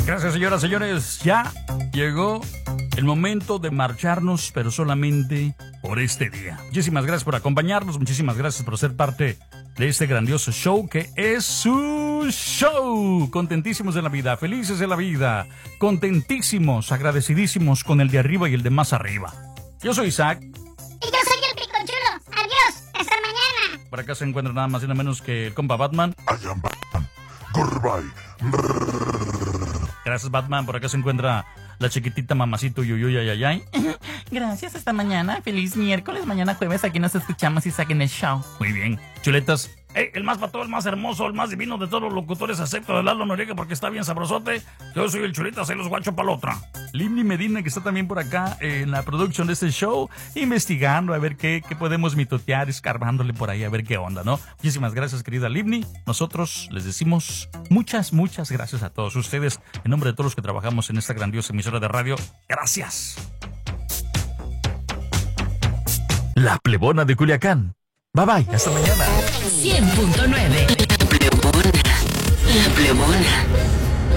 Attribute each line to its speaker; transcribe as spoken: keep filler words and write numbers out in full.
Speaker 1: Gracias, señoras, señores. Ya llegó el momento de marcharnos, pero solamente por este día. Muchísimas gracias por acompañarnos, muchísimas gracias por ser parte de este grandioso show que es su show. Contentísimos de la vida, felices de la vida, contentísimos, agradecidísimos con el de arriba y el de más arriba. Yo soy Isaac.
Speaker 2: Y yo soy el Piconchulo. Adiós, hasta mañana.
Speaker 1: Por acá se encuentra nada más y nada menos que el compa Batman.
Speaker 3: I am Batman. Goodbye.
Speaker 1: Gracias, Batman. Por acá se encuentra la chiquitita mamacito Yuyuy Ayayay.
Speaker 4: Gracias, hasta mañana. Feliz miércoles. Mañana jueves aquí nos escuchamos y saquen el show.
Speaker 1: Muy bien. Chuletas. Hey, el más pato, el más hermoso, el más divino de todos los locutores, excepto de Lalo Noriega porque está bien sabrosote. Yo soy el Chuletas, se los guacho para la otra. Limni Medina, que está también por acá en la producción de este show, investigando a ver qué, qué podemos mitotear, escarbándole por ahí a ver qué onda, ¿no? Muchísimas gracias, querida Limni. Nosotros les decimos muchas, muchas gracias a todos ustedes. En nombre de todos los que trabajamos en esta grandiosa emisora de radio, gracias. La Plebona de Culiacán. Bye bye, hasta mañana.
Speaker 5: cien punto nueve. La Plebona. La Plebona.